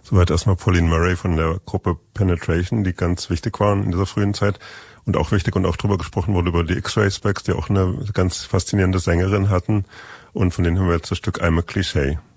Soweit erstmal Pauline Murray von der Gruppe Penetration, die ganz wichtig waren in dieser frühen Zeit und auch wichtig und auch drüber gesprochen wurde über die X-Ray Specs, die auch eine ganz faszinierende Sängerin hatten. Und von denen haben wir jetzt das Stück I'm a Cliché.